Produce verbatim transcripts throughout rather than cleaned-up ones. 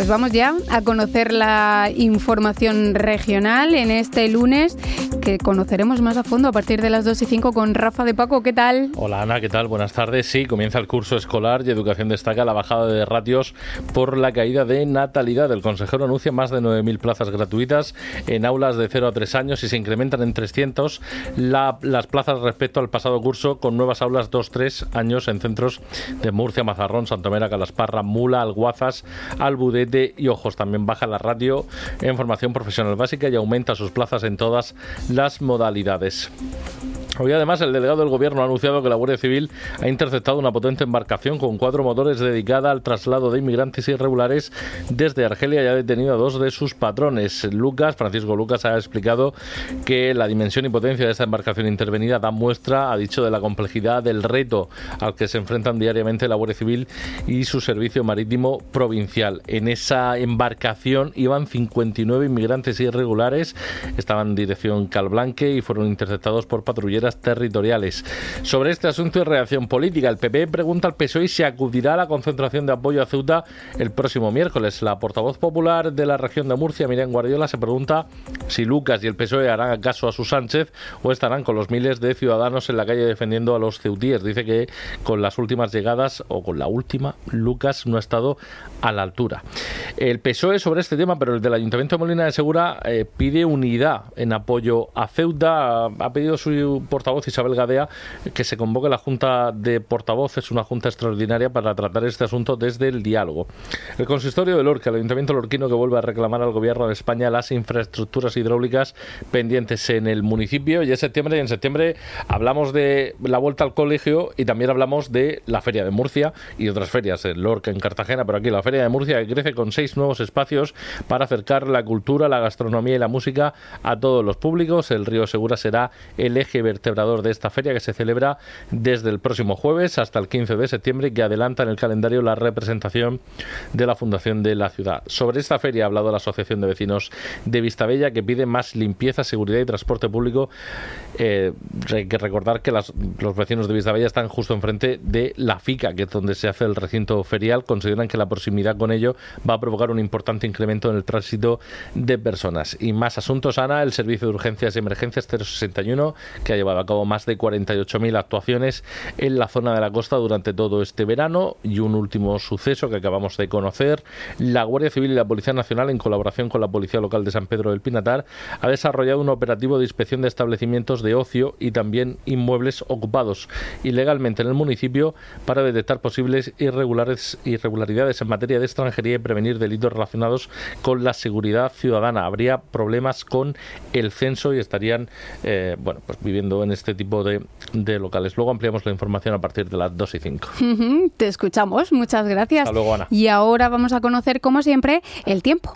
vamos ya a conocer la información regional en este lunes, que conoceremos más a fondo a partir de las dos y cinco con Rafa de Paco. ¿Qué tal? Hola Ana, ¿qué tal? Buenas tardes. Sí, comienza el curso escolar y Educación destaca la bajada de ratios por la caída de natalidad. El consejero anuncia más de nueve mil plazas gratuitas en aulas de cero a tres años y se incrementan en trescientos la, las plazas respecto al pasado curso, con nuevas aulas dos a tres años en centros de Murcia, Mazarrón, Santomera, Calasparra, Mula, Alguazas, Albudete y Ojos. También baja la ratio en formación profesional básica y aumenta sus plazas en todas las modalidades. Hoy además el delegado del Gobierno ha anunciado que la Guardia Civil ha interceptado una potente embarcación con cuatro motores dedicada al traslado de inmigrantes irregulares desde Argelia y ha detenido a dos de sus patrones. Lucas, Francisco Lucas, ha explicado que la dimensión y potencia de esta embarcación intervenida da muestra, ha dicho, de la complejidad del reto al que se enfrentan diariamente la Guardia Civil y su servicio marítimo provincial. En esa embarcación iban cincuenta y nueve inmigrantes irregulares, estaban en dirección Calblanque y fueron interceptados por patrulleras territoriales. Sobre este asunto y reacción política, el P P pregunta al P S O E si acudirá a la concentración de apoyo a Ceuta el próximo miércoles. La portavoz popular de la región de Murcia, Miriam Guardiola, se pregunta si Lucas y el P S O E harán caso a su Sánchez o estarán con los miles de ciudadanos en la calle defendiendo a los ceutíes. Dice que con las últimas llegadas, o con la última, Lucas no ha estado a la altura. El P S O E sobre este tema, pero el del Ayuntamiento de Molina de Segura, eh, pide unidad en apoyo a Ceuta. Ha pedido su portavoz Isabel Gadea que se convoque la Junta de Portavoces, una junta extraordinaria para tratar este asunto desde el diálogo. El consistorio de Lorca, el Ayuntamiento lorquino, que vuelve a reclamar al Gobierno de España las infraestructuras hidráulicas pendientes en el municipio. Y en septiembre, y en septiembre hablamos de la vuelta al colegio y también hablamos de la Feria de Murcia y otras ferias en Lorca, en Cartagena, pero aquí la Feria de Murcia, que crece con seis nuevos espacios para acercar la cultura, la gastronomía y la música a todos los públicos. El Río Segura será el eje vertebrador de esta feria, que se celebra desde el próximo jueves hasta el quince de septiembre y que adelanta en el calendario la representación de la Fundación de la ciudad. Sobre esta feria ha hablado la Asociación de Vecinos de Vistabella, que pide más limpieza, seguridad y transporte público. Eh, hay que recordar que las, los vecinos de Vistabella están justo enfrente de la FICA, que es donde se hace el recinto ferial. Consideran que la proximidad con ello va a provocar un importante incremento en el tránsito de personas. Y más asuntos, Ana. El Servicio de Urgencias y Emergencias cero sesenta y uno, que ha llevado a cabo más de cuarenta y ocho mil actuaciones en la zona de la costa durante todo este verano. Y un último suceso que acabamos de conocer: la Guardia Civil y la Policía Nacional, en colaboración con la Policía Local de San Pedro del Pinatar, ha desarrollado un operativo de inspección de establecimientos de ocio y también inmuebles ocupados ilegalmente en el municipio para detectar posibles irregulares, irregularidades en materia de extranjería y prevenir delitos relacionados con la seguridad ciudadana. Habría problemas con el censo y estarían eh, bueno, pues viviendo en este tipo de, de locales. Luego ampliamos la información a partir de las dos y cinco. Uh-huh, te escuchamos, muchas gracias. Hasta luego, Ana. Y ahora vamos a conocer, como siempre, el tiempo.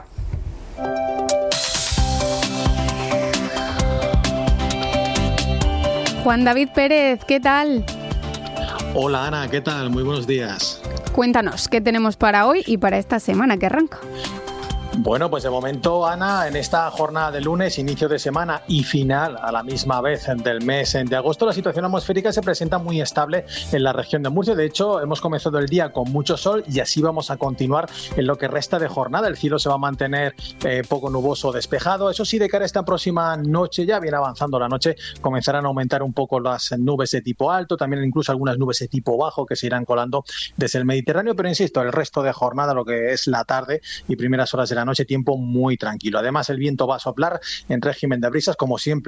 Juan David Pérez, ¿qué tal? Hola Ana, ¿qué tal? Muy buenos días. Cuéntanos, ¿qué tenemos para hoy y para esta semana que arranca? Bueno, pues de momento, Ana, en esta jornada de lunes, inicio de semana y final a la misma vez del mes de agosto, la situación atmosférica se presenta muy estable en la región de Murcia. De hecho, hemos comenzado el día con mucho sol y así vamos a continuar en lo que resta de jornada. El cielo se va a mantener eh, poco nuboso o despejado. Eso sí, de cara a esta próxima noche, ya viene avanzando la noche, comenzarán a aumentar un poco las nubes de tipo alto, también incluso algunas nubes de tipo bajo que se irán colando desde el Mediterráneo. Pero insisto, el resto de jornada, lo que es la tarde y primeras horas de la noche, tiempo muy tranquilo. Además, el viento va a soplar en régimen de brisas, como siempre.